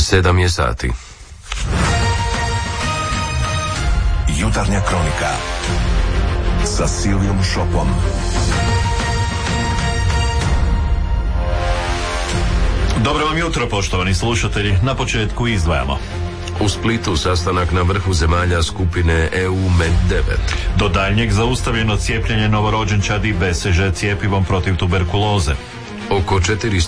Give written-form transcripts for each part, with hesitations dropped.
7 je sati. Jutarnja kronika sa Silvijom Šopom. Dobro vam jutro, poštovani slušatelji. Na početku izdvajamo. U Splitu sastanak na vrhu zemalja skupine EU-MED9. Do daljnjeg zaustavljeno cijepljenje novorođenčadi BCG cjepivom protiv tuberkuloze. Oko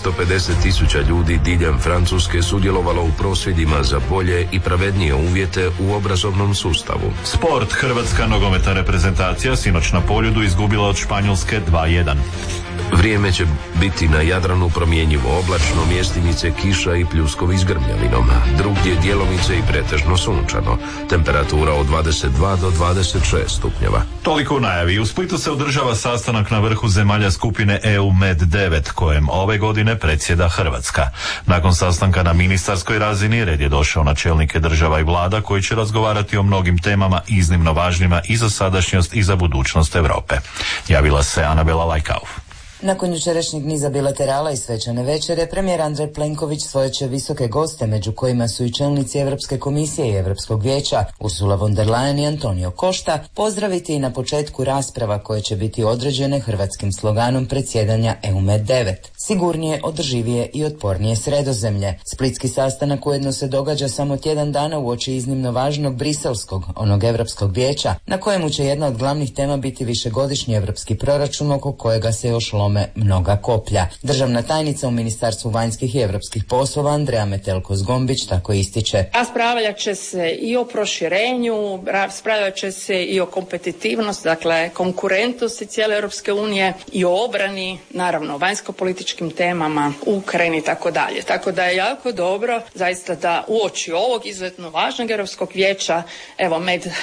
450.000 ljudi diljem Francuske sudjelovalo u prosvjedima za bolje i pravednije uvjete u obrazovnom sustavu. Sport. Hrvatska nogometna reprezentacija sinoć na Poljudu izgubila od Španjolske 2:1. Vrijeme će biti na Jadranu promjenjivo oblačno, mjestimice kiša i pljuskovi s grmljavinom. Drugdje djelomice i pretežno sunčano. Temperatura od 22 do 26 stupnjeva. Toliko u najavi. U Splitu se održava sastanak na vrhu zemalja skupine EU-MED9, kojem ove godine predsjeda Hrvatska. Nakon sastanka na ministarskoj razini red je došao na čelnike država i vlada koji će razgovarati o mnogim temama iznimno važnima i za sadašnjost i za budućnost Europe. Javila se Anabela Lajkauf. Nakon jučerašnjeg niza bilaterala i svečane večere, premijer Andrej Plenković svoje će visoke goste, među kojima su i čelnici Europske komisije i Europskog vijeća, Ursula von der Leyen i Antonio Costa, pozdraviti i na početku rasprava koje će biti određene hrvatskim sloganom predsjedanja EU-MED9. Sigurnije, održivije i otpornije Sredozemlje. Splitski sastanak ujedno se događa samo tjedan dana uoči iznimno važnog briselskog, onog Europskog vijeća, na kojemu će jedna od glavnih tema biti višegodišnji europski proračun oko kojega se još lome mnoga koplja. Državna tajnica u Ministarstvu vanjskih i europskih poslova Andreja Metelko-Zgombić tako ističe. Raspravljat će se i o proširenju, raspravljat će se i o kompetitivnosti, dakle konkurentnosti cijele Europske unije i o obrani, naravno vanjsko-političkim temama, Ukrajini i tako dalje. Tako da je jako dobro zaista da uoči ovog izuzetno važnog Europskog vijeća, evo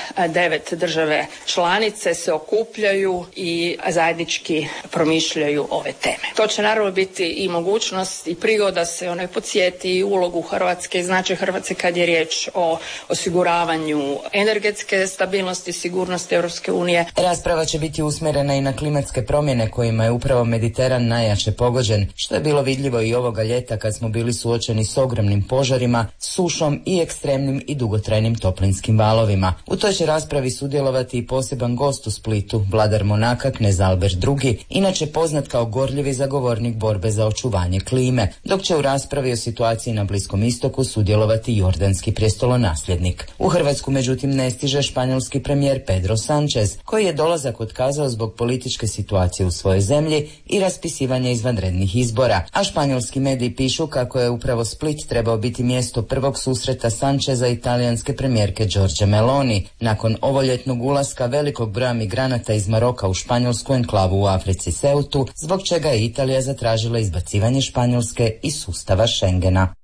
MED9 države članice se okupljaju i zajednički promišljaju ove teme. To će naravno biti i mogućnost i prigoda se onaj podsjeti i ulogu Hrvatske i značaj Hrvatske kad je riječ o osiguravanju energetske stabilnosti i sigurnosti Europske unije. Rasprava će biti usmjerena i na klimatske promjene kojima je upravo Mediteran najjače pogođen, što je bilo vidljivo i ovoga ljeta kad smo bili suočeni s ogromnim požarima, sušom i ekstremnim i dugotrajnim toplinskim valovima. U toj će raspravi sudjelovati i poseban gost u Splitu, vladar Monaka knez Albert II, inače poznat kao gorljivi zagovornik borbe za očuvanje klime, dok će u raspravi o situaciji na Bliskom istoku sudjelovati jordanski prestolonasljednik. U Hrvatsku međutim ne stiže španjolski premijer Pedro Sánchez, koji je dolazak otkazao zbog političke situacije u svojoj zemlji i raspisivanja izvanrednih izbora, a španjolski mediji pišu kako je upravo Split trebao biti mjesto prvog susreta Sáncheza i talijanske premijerke Giorgia Meloni, nakon ovoljetnog ulaska velikog broja migranata iz Maroka u španjolsku enklavu u Africi Ceutu, zbog čega je Italija zatražila izbacivanje Španjolske iz sustava Schengena.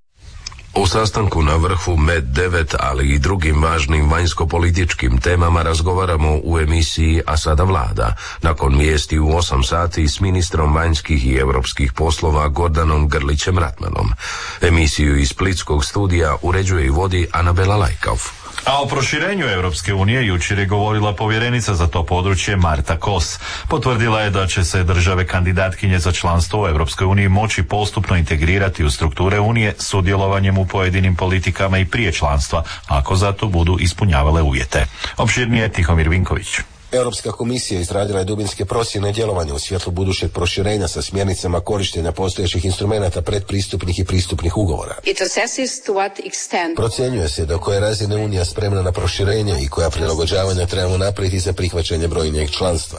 U sastanku na vrhu MED9, ali i drugim važnim vanjsko-političkim temama razgovaramo u emisiji A sada vlada, nakon vijesti u 8 sati s ministrom vanjskih i europskih poslova Gordanom Grlićem-Ratmanom. Emisiju iz Splitskog studija uređuje i vodi Anabela Lajkauf. A o proširenju Europske unije jučer je govorila povjerenica za to područje Marta Kos. Potvrdila je da će se države kandidatkinje za članstvo u Europskoj uniji moći postupno integrirati u strukture unije sudjelovanjem u pojedinim politikama i prije članstva, ako za to budu ispunjavale uvjete. Opširnije Tihomir Vinković. Europska komisija izradila je dubinske procjene djelovanja u svjetlu budućeg proširenja sa smjernicama korištenja postojećih instrumenata predpristupnih i pristupnih ugovora. Procjenjuje se do koje razine Unija spremna na proširenje i koja prilagođavanja trebamo napraviti za prihvaćanje brojnijeg članstva.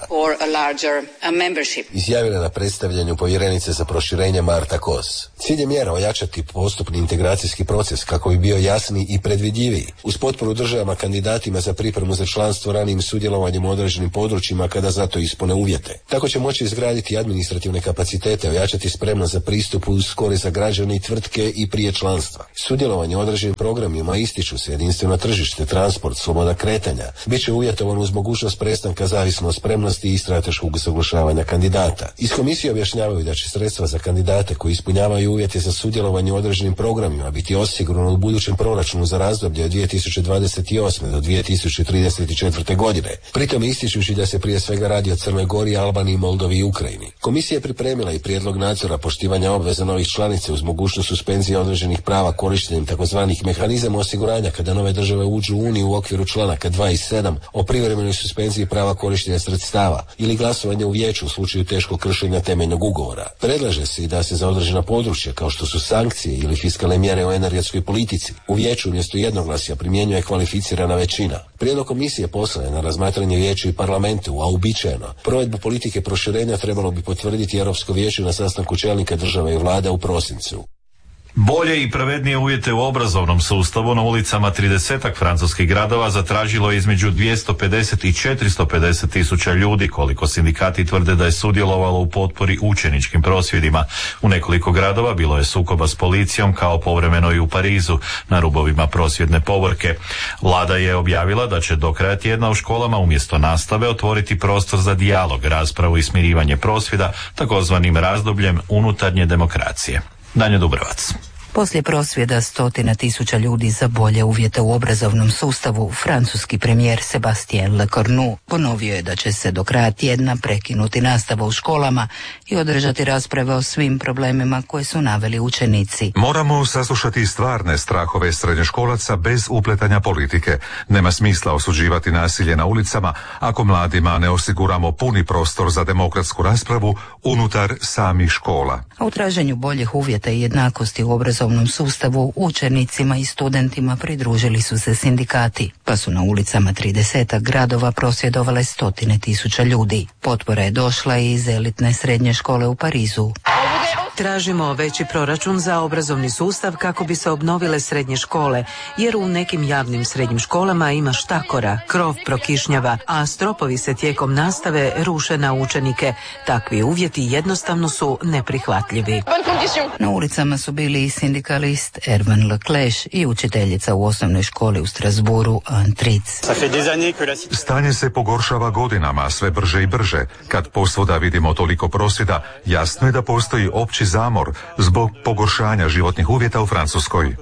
Izjavila na predstavljanju povjerenice za proširenje Marta Kos. Cilj je mjera ojačati postupni integracijski proces kako bi bio jasniji i predvidljiviji, uz potporu državama kandidatima za pripremu za članstvo ranijim sudjelovanjem u određenim područjima kada za to ispune uvjete. Tako će moći izgraditi administrativne kapacitete, ojačati spremnost za pristup uz korist za građane i tvrtke i prije članstva. Sudjelovanje u određenim programima ističu se jedinstveno tržište, transport, sloboda kretanja. Biće uvjetovan uz mogućnost prestanka zavisno od spremnosti i strateškog usaglašavanja kandidata. Iz komisije objašnjavaju da će sredstva za kandidate koji ispunjavaju uvjete za sudjelovanje u određenim programima biti osigurano u budućem proračunu za razdoblje od 2028. do 2034. godine. Pritom ističući da se prije svega radi o Crnoj Gori, Albaniji, Moldovi i Ukrajini. Komisija je pripremila i prijedlog nadzora poštivanja obveza novih članica uz mogućnost suspenzije određenih prava korištenjem takozvanih mehanizama osiguranja kada nove države uđu u Uniju u okviru članaka 2 i 7 o privremenoj suspenziji prava korištenja sredstava ili glasovanja u vijeću u slučaju teškog kršenja temeljnog ugovora. Predlaže se i da se za određena područja kao što su sankcije ili fiskalne mjere o energetskoj politici u vijeću umjesto jednoglasja primjenjuje kvalificirana većina. Prijedlog komisije poslan je na razmatranje vijeću i parlamentu, a uobičajeno provedbu politike proširenja trebalo bi potvrditi Europsko vijeće na sastanku čelnika države i vlade u prosincu. Bolje i pravednije uvjete u obrazovnom sustavu na ulicama 30-ak francuskih gradova zatražilo je između 250 i 450 tisuća ljudi, koliko sindikati tvrde da je sudjelovalo u potpori učeničkim prosvjedima. U nekoliko gradova bilo je sukoba s policijom, kao povremeno i u Parizu, na rubovima prosvjedne povorke. Vlada je objavila da će do kraja tjedna u školama umjesto nastave otvoriti prostor za dijalog, raspravu i smirivanje prosvjeda, takozvanim razdobljem unutarnje demokracije. Danje Dubrovac. Poslije prosvjeda 100.000 ljudi za bolje uvjete u obrazovnom sustavu, francuski premijer Sébastien Lecornu ponovio je da će se do kraja tjedna prekinuti nastava u školama i održati rasprave o svim problemima koje su naveli učenici. Moramo saslušati stvarne strahove srednjoškolaca bez upletanja politike. Nema smisla osuđivati nasilje na ulicama ako mladima ne osiguramo puni prostor za demokratsku raspravu unutar samih škola. A u traženju boljih uvjeta i jednakosti u obrazovnom sustavu učenicima i studentima pridružili su se sindikati, pa su na ulicama 30 gradova prosvjedovale 100.000 ljudi. Potpora je došla i iz elitne srednje škole u Parizu. Tražimo veći proračun za obrazovni sustav kako bi se obnovile srednje škole, jer u nekim javnim srednjim školama ima štakora, krov prokišnjava, a stropovi se tijekom nastave ruše na učenike. Takvi uvjeti jednostavno su neprihvatljivi. Na ulicama su bili i sindikalist Ervan Leclerc i učiteljica u osnovnoj školi u Strasbourgu Anne Tritz. Stanje se pogoršava godinama, sve brže i brže. Kad posvuda vidimo toliko prosvjeda, jasno je da postoji opći zamor zbog pogoršanja životnih uvjeta u Francuskoj.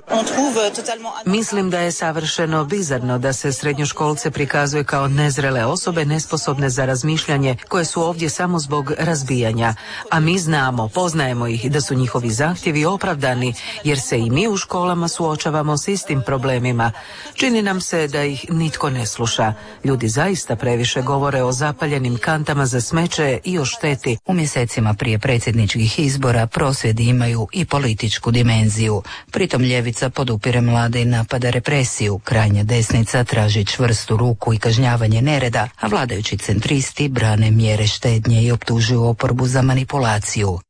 Mislim da je savršeno bizarno da se srednjoškolce prikazuje kao nezrele osobe nesposobne za razmišljanje koje su ovdje samo zbog razbijanja. A mi znamo, poznajemo ih da su njihovi zahtjevi opravdani jer se i mi u školama suočavamo s istim problemima. Čini nam se da ih nitko ne sluša. Ljudi zaista previše govore o zapaljenim kantama za smeće i o šteti. U mjesecima prije predsjedničkih izbora prosvjedi imaju i političku dimenziju. Pritom ljevica podupire mlade i napada represiju, krajnja desnica traži čvrstu ruku i kažnjavanje nereda, a vladajući centristi brane mjere štednje i optužuju oporbu za manipulaciju.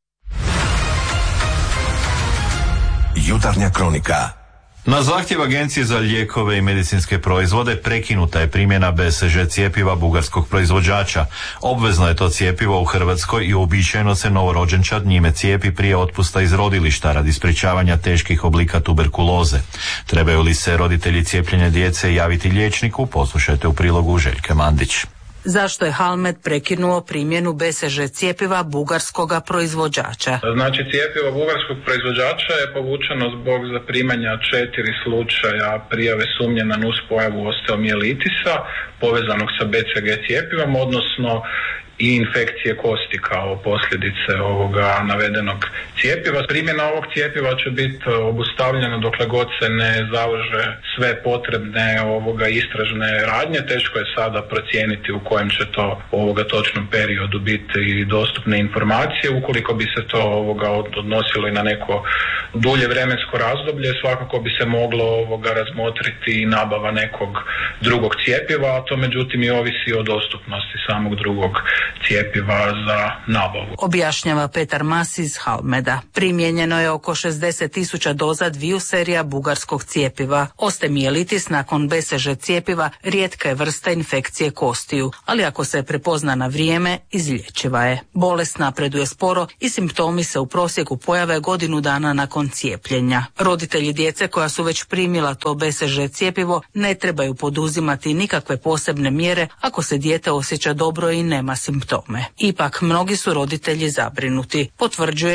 Jutarnja kronika. Na zahtjev Agencije za lijekove i medicinske proizvode prekinuta je primjena BCG cjepiva bugarskog proizvođača. Obvezno je to cjepivo u Hrvatskoj i uobičajeno se novorođenčad njime cijepi prije otpusta iz rodilišta radi sprječavanja teških oblika tuberkuloze. Trebaju li se roditelji cijepljenja djece javiti liječniku? Poslušajte u prilogu Željke Mandić. Zašto je Halmed prekinuo primjenu BCG cjepiva bugarskoga proizvođača? Znači, cjepivo bugarskog proizvođača je povučeno zbog zaprimanja 4 slučaja prijave sumnje na nuspojavu osteomijelitisa povezanog sa BCG cjepivom, odnosno i infekcije kosti kao posljedice ovoga navedenog cjepiva. Primjena ovog cjepiva će biti obustavljena dokle god se ne završe sve potrebne istražne radnje. Teško je sada procijeniti u kojem će to točnom periodu biti dostupne informacije. Ukoliko bi se to odnosilo i na neko dulje vremensko razdoblje, svakako bi se moglo razmotriti i nabava nekog drugog cjepiva, a to međutim i ovisi o dostupnosti samog drugog cjepiva za nabavu. Objašnjava Petar Mas iz Halmeda. Primijenjeno je oko 60.000 doza dviju serija bugarskog cjepiva. Osteomijelitis nakon BCG cjepiva rijetka je vrsta infekcije kostiju, ali ako se prepozna na vrijeme, izlječiva je. Bolest napreduje sporo i simptomi se u prosjeku pojave godinu dana nakon cijepljenja. Roditelji djece koja su već primila to BCG cjepivo ne trebaju poduzimati nikakve posebne mjere ako se dijete osjeća dobro i nema simptome. Ipak, mnogi su roditelji zabrinuti, potvrđuje epidemiolog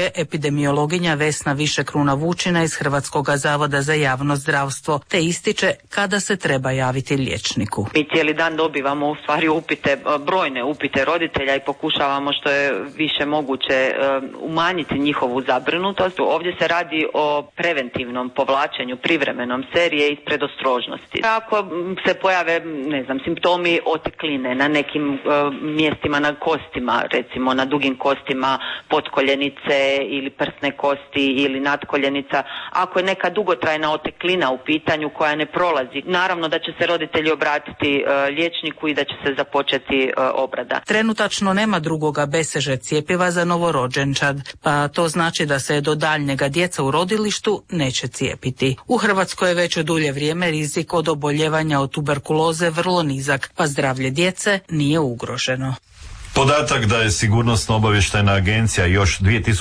epidemiologinja Vesna Višekruna Vučina iz Hrvatskog zavoda za javno zdravstvo, te ističe kada se treba javiti liječniku. Mi cijeli dan dobivamo u stvari brojne upite roditelja i pokušavamo što je više moguće umanjiti njihovu zabrinutost. Ovdje se radi o preventivnom povlačenju privremenom serije iz predostrožnosti. Ako se pojave, simptomi otekline na nekim mjestima na kostima, recimo na dugim kostima potkoljenice ili prsne kosti ili nadkoljenica, ako je neka dugotrajna oteklina u pitanju koja ne prolazi, naravno da će se roditelji obratiti liječniku i da će se započeti obrada. Trenutačno nema drugoga BCG cjepiva za novorođenčad, pa to znači da se do daljnjega djeca u rodilištu neće cijepiti. U Hrvatskoj je već dulje vrijeme rizik od oboljevanja od tuberkuloze vrlo nizak, pa zdravlje djece nije ugroženo. Podatak da je Sigurnosno-obavještajna agencija još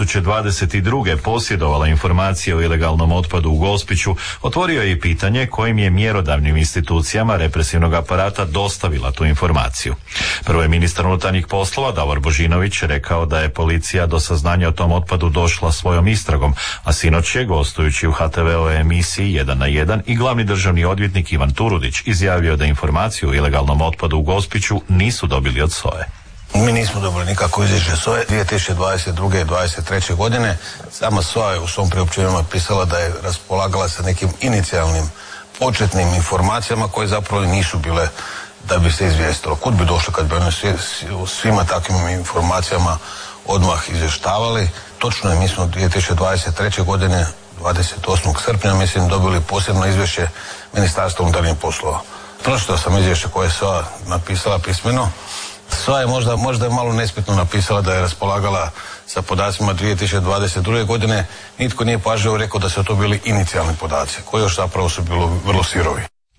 2022. posjedovala informacije o ilegalnom otpadu u Gospiću otvorio je i pitanje kojim je mjerodavnim institucijama represivnog aparata dostavila tu informaciju. Prvo je ministar unutarnjih poslova Davor Božinović rekao da je policija do saznanja o tom otpadu došla svojom istragom, a sinoć je, gostujući u HTV-ovoj emisiji 1 na 1, i glavni državni odvjetnik Ivan Turudić izjavio da informaciju o ilegalnom otpadu u Gospiću nisu dobili od SOA-e. Mi nismo dobili nikako izvješće SOA-e 2022. i 2023. godine. Sama SOA je u svom priopćenju pisala da je raspolagala sa nekim inicijalnim početnim informacijama koje zapravo nisu bile da bi se izvijestilo. Kud bi došli kad bi oni svima takvim informacijama odmah izvještavali? Točno je, mi smo 2023. godine 28. srpnja dobili posebno izvješće Ministarstva unutarnjih poslova. Pročitao sam izvješće koje je SOA napisala pismeno. SOA je možda je malo nespretno napisala da je raspolagala sa podacima 2022. godine. Nitko nije pažljivo rekao da su to bili inicijalni podaci, koji još zapravo su bili vrlo sirovi.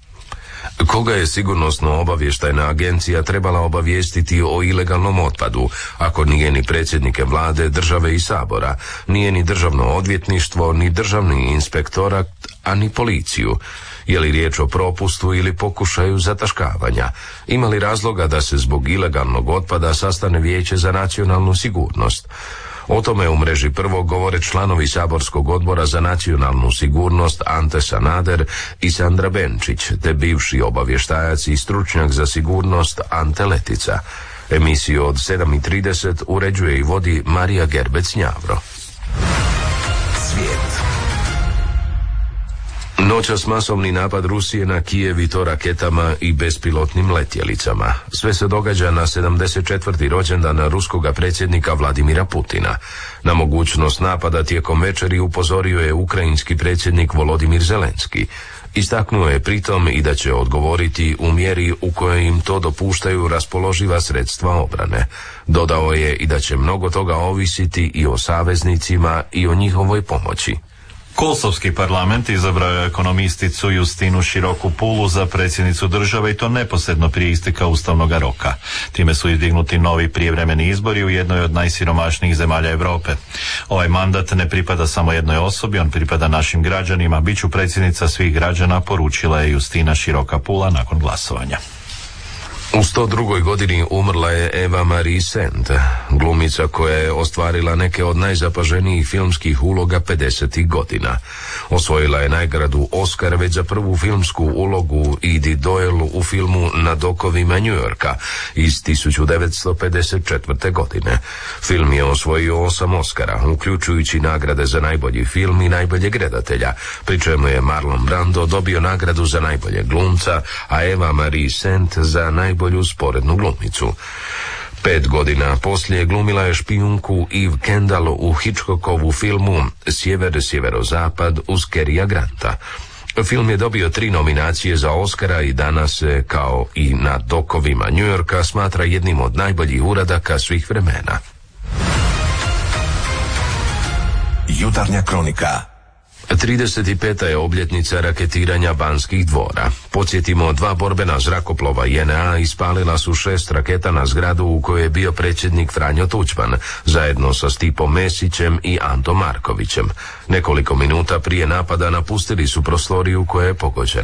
Koga je Sigurnosno-obavještajna agencija trebala obavijestiti o ilegalnom otpadu, ako nije ni predsjednike vlade, države i sabora, nije ni državno odvjetništvo, ni državni inspektorat, a ni policiju? Je li riječ o propustu ili pokušaju zataškavanja? Ima li razloga da se zbog ilegalnog otpada sastane Vijeće za nacionalnu sigurnost? O tome u mreži Prvo govore članovi saborskog odbora za nacionalnu sigurnost Ante Sanader i Sandra Benčić, te bivši obavještajac i stručnjak za sigurnost Ante Letica. Emisiju od 7:30 uređuje i vodi Marija Gerbec-Njavro. Svijet. Noćas masovni napad Rusije na Kijev i to raketama i bespilotnim letjelicama. Sve se događa na 74. rođendan ruskoga predsjednika Vladimira Putina. Na mogućnost napada tijekom večeri upozorio je ukrajinski predsjednik Volodimir Zelenski. Istaknuo je pritom i da će odgovoriti u mjeri u kojoj im to dopuštaju raspoloživa sredstva obrane. Dodao je i da će mnogo toga ovisiti i o saveznicima i o njihovoj pomoći. Kosovski parlament izabrao je ekonomisticu Justinu Široku Pulu za predsjednicu države i to neposredno prije isteka ustavnog roka. Time su izdignuti novi prijevremeni izbori u jednoj od najsiromašnijih zemalja Europe. Ovaj mandat ne pripada samo jednoj osobi, on pripada našim građanima. Biću predsjednica svih građana, poručila je Justina Široka Pula nakon glasovanja. U 102. godini umrla je Eva Marie Saint, glumica koja je ostvarila neke od najzapaženijih filmskih uloga 50. godina. Osvojila je nagradu Oscar već za prvu filmsku ulogu Edith Doyle u filmu Na dokovima New Yorka iz 1954. godine. Film je osvojio 8 Oscara, uključujući nagrade za najbolji film i najboljeg redatelja, pri čemu je Marlon Brando dobio nagradu za najboljeg glumca, a Eva Marie Saint za najbolju sporednu glumicu. 5 godina poslije glumila je špijunku Eve Kendall u Hitchcockovu filmu Sjever-sjeverozapad uz Carya Granta. Film je dobio 3 nominacije za Oscara i danas se, kao i Na dokovima New Yorka, smatra jednim od najboljih uradaka svih vremena. Jutarnja kronika. 35. je obljetnica raketiranja Banskih dvora. Podsjetimo, 2 borbena zrakoplova JNA ispalila su 6 raketa na zgradu u kojoj je bio predsjednik Franjo Tuđman, zajedno sa Stipom Mesićem i Antom Markovićem. Nekoliko minuta prije napada napustili su prostoriju koja je pogođena.